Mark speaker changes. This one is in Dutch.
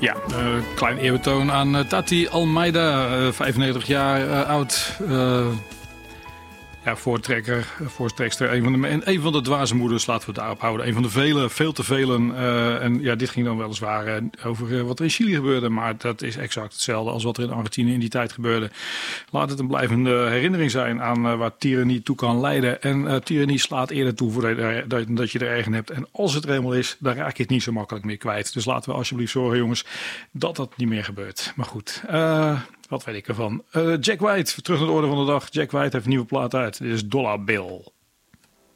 Speaker 1: Ja, klein eerbetoon aan Tati Almeida, 95 jaar oud. Voortrekster. Een van de dwaze moeders, laten we het daarop houden. Een van de vele, veel te velen. En ja, dit ging dan weliswaar over wat er in Chili gebeurde. Maar dat is exact hetzelfde als wat er in Argentinië in die tijd gebeurde. Laat het een blijvende herinnering zijn aan waar tirannie toe kan leiden. En tirannie slaat eerder toe dat je er erg in hebt. En als het er eenmaal is, dan raak je het niet zo makkelijk meer kwijt. Dus laten we alsjeblieft zorgen, jongens, dat dat niet meer gebeurt. Maar goed, wat weet ik ervan. Jack White, terug naar de orde van de dag. Jack White heeft een nieuwe plaat uit. Dit is Dollar Bill.